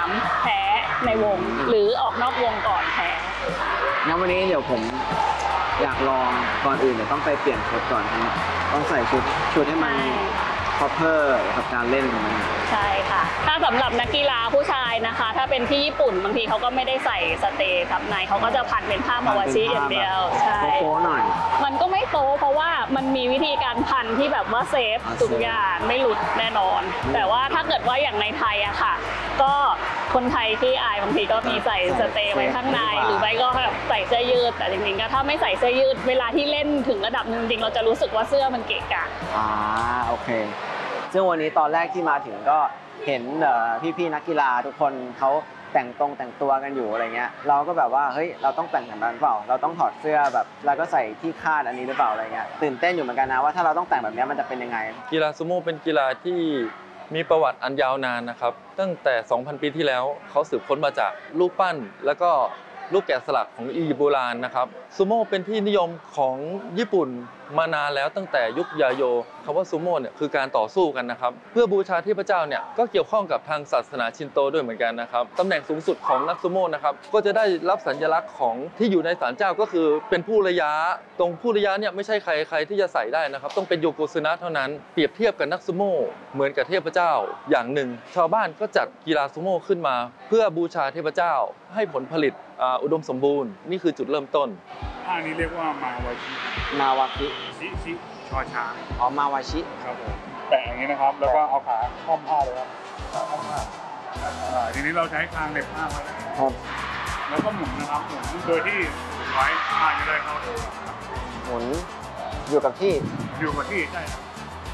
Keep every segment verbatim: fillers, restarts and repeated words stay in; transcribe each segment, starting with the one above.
แพ้ในวงหรือออกนอกวงก่อนแพ้งั้นวันนี้เดี๋ยวผมอยากลองก่อนอื่นเดี๋ยวต้องไปเปลี่ยนชุดก่อนต้องใส่ชุดชุดให้มันพอเพอร์กับการเล่นของมันใช่ค่ะถ้าสำหรับนักกีฬาผู้ชายนะคะถ้าเป็นที่ญี่ปุ่นบางทีเขาก็ไม่ได้ใส่สเตย์ทับในเขาก็จะพันเป็นผ้ามาวาชิอย่างเดียวใช่โป๊หน่อยมันก็ไม่โป๊เพราะว่ามันมีวิธีการพันที่แบบว่าเซฟทุกอย่างไม่หลุดแน่นอนแต่ว่าถ้าเกิดว่าอย่างในไทยอะค่ะก็คนไทยที่อายบางทีก็มีใส่สเตย์ไว้ข้างในหรือไม่ก็แบบใส่เสื้อยืดแต่จริงๆก็ถ้าไม่ใส่เสื้อยืดเวลาที่เล่นถึงระดับนึงจริงเราจะรู้สึกว่าเสื้อมันเกะกะอ่าโอเคซึ่งวันนี้ตอนแรกที่มาถึงก็เห็นพี่ๆนักกีฬาทุกคนเขาแต่งตรงแต่งตัวกันอยู่อะไรเงี้ยเราก็แบบว่าเฮ้ยเราต้องแต่งแบบนั้นเปล่าเราต้องถอดเสื้อแบบแล้วก็ใส่ที่คาดอันนี้หรือเปล่าอะไรเงี้ยตื่นเต้นอยู่เหมือนกันนะว่าถ้าเราต้องแต่งแบบนี้มันจะเป็นยังไงกีฬาซูโม่เป็นกีฬาที่มีประวัติอันยาวนานนะครับตั้งแต่ สองพัน ปีที่แล้วเขาสืบค้นมาจากรูปปั้นแล้วก็รูปแกะสลักของอียิปต์โบราณนะครับซูโม่เป็นที่นิยมของญี่ปุ่นมานานแล้วตั้งแต่ยุคยาโยคำว่าซูโม่เนี่ยคือการต่อสู้กันนะครับเพื่อบูชาเทพเจ้าเนี่ยก็เกี่ยวข้องกับทางศาสนาชินโตด้วยเหมือนกันนะครับตำแหน่งสูงสุดของนักซูโม่นะครับก็จะได้รับสัญลักษณ์ของที่อยู่ในศาลเจ้าก็คือเป็นผู้ระยะตรงผู้ระยะเนี่ยไม่ใช่ใครใครที่จะใส่ได้นะครับต้องเป็นโยโกซึนะเท่านั้นเปรียบเทียบกับนักซูโม่เหมือนกับเทพเจ้าอย่างหนึ่งชาวบ้านก็จัดกีฬาซูโม่ขึ้นมาเพื่อบูชาเทพเจ้าให้ผลผลิตอุดมสมบูรณ์นี่คือจุดเริ่มต้นท่านี้เรียกว่ามาวาชิมาวาชิชิชิชอช้างอ๋อมาวาชิครับผมแปะอย่างนี้นะครับแล้วก็เอาขาค้อมผ้าเลยครับค้อมผ้าทีนี้เราใช้คางเล็บผ้าไว้ครับแล้วก็หมุนนะครับหมุนโดยที่ไว้ผ้าจะได้เข้าตัวหมุนอยู่กับที่อยู่กับที่ใช่ครับ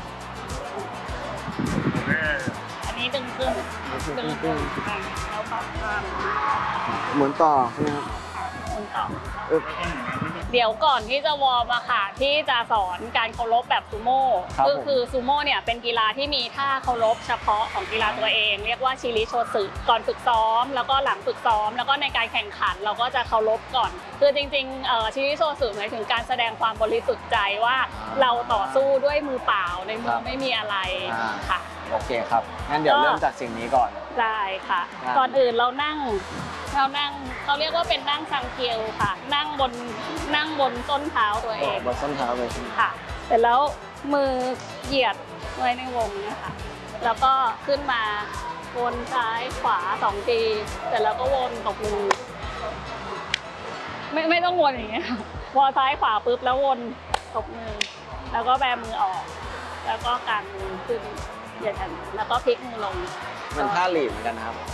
โอเคอันนี้ดึงขึ้นดึงขึ้นแล้วปรับข้างหมุนต่อใช่ไหมครับหมุนต่อเดี๋ยวก่อนที่จะวอร์มอะค่ะที่จะสอนการเคารพแบบซูโม่ก็คือซูโม่เนี่ยเป็นกีฬาที่มีท่าเคารพเฉพาะของกีฬาตัวเองเรียกว่าชิริโชสึก่อนฝึกซ้อมแล้วก็หลังฝึกซ้อมแล้วก็ในการแข่งขันเราก็จะเคารพก่อนคือจริงๆชิริโชสึหมายถึงการแสดงความบริสุทธิ์ใจว่าเราต่อสู้ด้วยมือเปล่าในมือไม่มีอะไรค่ะโอเคครับงั้นเดี๋ยวเริ่มจากสิ่งนี้ก่อนได้ค่ะก่อนอื่นเรานั่งเรานั่งเขาเรียกว่าเป็นนั่งซังเกียวค่ะนั่งบนนั่งบนส้นเท้าตัวเองบนส้นเท้าเลยค่ะเสร็จแล้วมือเหยียดไว้ในวงนะคะแล้วก็ขึ้นมาวนซ้ายขวาสองทีเสร็จแล้วก็วนตบมือไม่ไม่ต้องวนอย่างเงี้ยวนซ้ายขวาปุ๊บแล้ววนตบมือแล้วก็แบมือออกแล้วก็กางมือขึ้นเหยียดกันแล้วก็พลิกมือลงมันท่าหลีดเหมือนกันครับ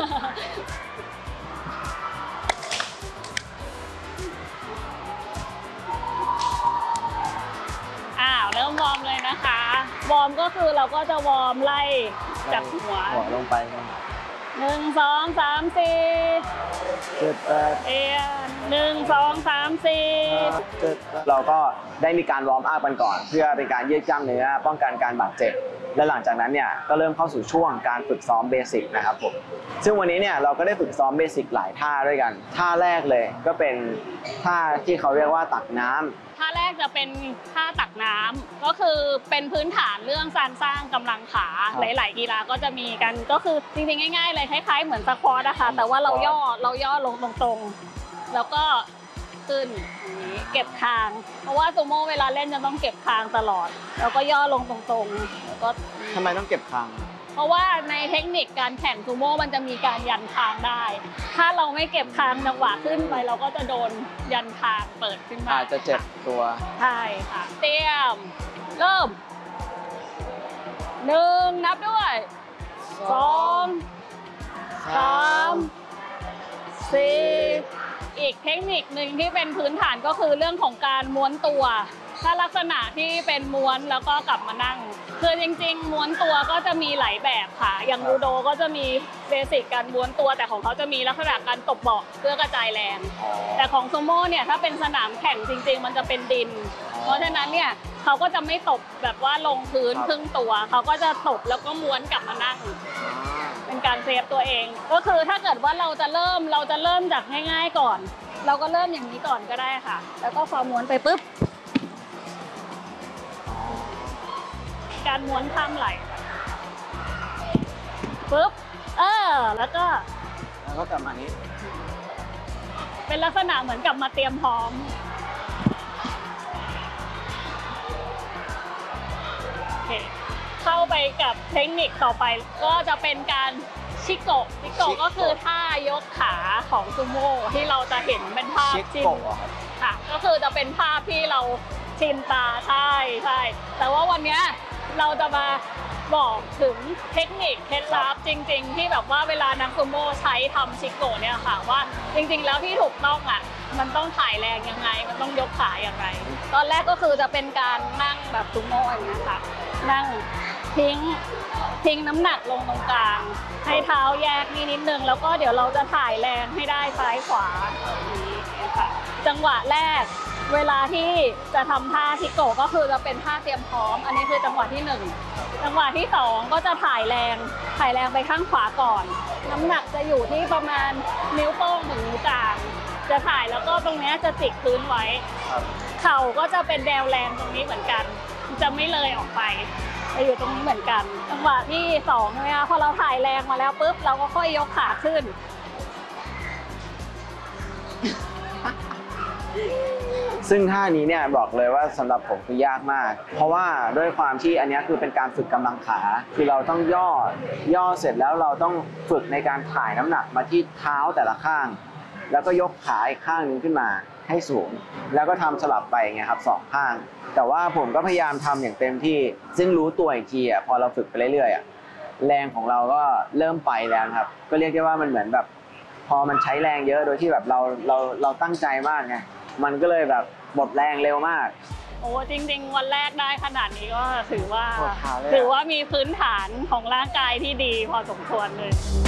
อ้าวเริ่มวอร์มเลยนะคะวอร์มก็คือเราก็จะวอร์มไล่จากหัวหัวลงไปหนึ่งสองสามสี่เจ็ดแปดเอียหนึ่งสองสามสี่เราก็ได้มีการวอร์มอัพกันก่อนเพื่อเป็นการยืดกล้ามเนื้อป้องกันการบาดเจ็บและหลังจากนั้นเนี่ยก็เริ่มเข้าสู่ช่วงการฝึกซ้อมเบสิกนะครับผมซึ่งวันนี้เนี่ยเราก็ได้ฝึกซ้อมเบสิกหลายท่าด้วยกันท่าแรกเลยก็เป็นท่าที่เขาเรียกว่าตักน้ำท่าแรกจะเป็นท่าตักน้ำก็คือเป็นพื้นฐานเรื่องการสร้างกำลังขาหลายๆกีฬาก็จะมีกันก็คือจริงๆง่ายๆเลยคล้ายๆเหมือนสควอตนะคะแต่ว่าเราย่อเราย่อลงตรงๆแล้วก็ขึ้นอย่างนี้เก็บคางเพราะว่าซูโม่เวลาเล่นจะต้องเก็บคางตลอดแล้วก็ย่อลงตรงๆแล้วก็ทำไมต้องเก็บคางเพราะว่าในเทคนิคการแข่งซูโม่มันจะมีการยันคางได้ถ้าเราไม่เก็บคางจังหวะขึ้นไปเราก็จะโดนยันคางเปิดขึ้นมาอาจจะเจ็บตัวใช่ค่ะเตรียมเริ่มหนึ่งนับด้วยสองสามสี่อีกเทคนิคหนึ่งที่เป็นพื้นฐานก็คือเรื่องของการม้วนตัวถ้าลักษณะที่เป็นม้วนแล้วก็กลับมานั่งคือจริงๆม้วนตัวก็จะมีหลายแบบค่ะอย่างยูโดก็จะมีเบสิกการม้วนตัวแต่ของเขาจะมีลักษณะการตบเบาะเพื่อกระจายแรงแต่ของซูโม่เนี่ยถ้าเป็นสนามแข่งจริงๆมันจะเป็นดินเพราะฉะนั้นเนี่ยเขาก็จะไม่ตบแบบว่าลงพื้นครึ่งตัวเขาก็จะตบแล้วก็ม้วนกลับมานั่งเป็นการเซฟตัวเองก็คือถ้าเกิดว่าเราจะเริ่มเราจะเริ่มจากง่ายๆก่อนเราก็เริ่มอย่างนี้ก่อนก็ได้ค่ะแล้วก็พอม้วนไปปุ๊บการม้วนข้ามไหล่ปุ๊บเออแล้วก็แล้วก็กลับมานี้เป็นลักษณะเหมือนกับมาเตรียมพร้อมโอเคเข้าไปกับเทคนิคต่อไปก็จะเป็นการชิโกะชิโกะก็คือท่ายกขาของซูโม่ที่เราจะเห็นเป็นภาพชิชินโกะเหรอครับค่ะก็คือจะเป็นภาพที่เราชินตาใช่ใช่แต่ว่าวันนี้เราจะมาบอกถึงเทคนิคเคล็ดลับจริงๆที่แบบว่าเวลานักซูโม่ใช้ทำชิโกะเนี่ยค่ะว่าจริงๆแล้วที่ถูกต้องอ่ะมันต้องถ่ายแรงยังไงมันต้องยกขาอย่างไรตอนแรกก็คือจะเป็นการนั่งแบบซูโม่อย่างเงี้ยค่ะนั่งทิ้งทิ้งน้ำหนักลงตรงกลางให้เท้าแยกนิดนิดนึงแล้วก็เดี๋ยวเราจะถ่ายแรงให้ได้ซ้ายขวาอย่างนี้ค่ะจังหวะแรกเวลาที่จะทำท่าชิโกะก็คือจะเป็นท่าเตรียมพร้อมอันนี้คือจังหวะที่หนึ่งจังหวะที่สองก็จะถ่ายแรงถ่ายแรงไปข้างขวาก่อนน้ำหนักจะอยู่ที่ประมาณนิ้วโป้งถึงนิ้วกลางจะถ่ายแล้วก็ตรงนี้จะจิกพื้นไว้เข่าก็จะเป็นแนวแรงตรงนี้เหมือนกันจะไม่เลยออกไปจะอยู่ตรงนี้เหมือนกันจังหวะที่สองเนี่ยพอเราถ่ายแรงมาแล้วปุ๊บเราก็ค่อยยกขาขึ้นซึ่งท่านี้เนี่ยบอกเลยว่าสำหรับผมคือยากมากเพราะว่าด้วยความที่อันนี้คือเป็นการฝึกกำลังขาคือเราต้องย่อย่อเสร็จแล้วเราต้องฝึกในการถ่ายน้ำหนักมาที่เท้าแต่ละข้างแล้วก็ยกขาอีกข้างนึงขึ้นมาให้สูงแล้วก็ทำสลับไปไงครับสองข้างแต่ว่าผมก็พยายามทำอย่างเต็มที่ซึ่งรู้ตัวอีกทีอ่ะพอเราฝึกไปเรื่อยๆอ่ะแรงของเราก็เริ่มไปแล้วครับก็เรียกได้ว่ามันเหมือนแบบพอมันใช้แรงเยอะโดยที่แบบเราเราเราตั้งใจมากไงมันก็เลยแบบหมดแรงเร็วมากโอ้จริงๆวันแรกได้ขนาดนี้ก็ถือว่าปวดขาเลยอะถือว่ามีพื้นฐานของร่างกายที่ดีพอสมควรเลย